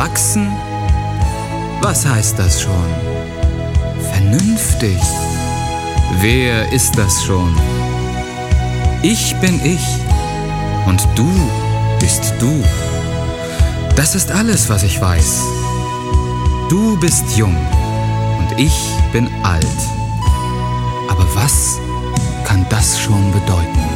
Erwachsen? Was heißt das schon? Vernünftig? Wer ist das schon? Ich bin ich und du bist du. Das ist alles, was ich weiß. Du bist jung und ich bin alt. Aber was kann das schon bedeuten?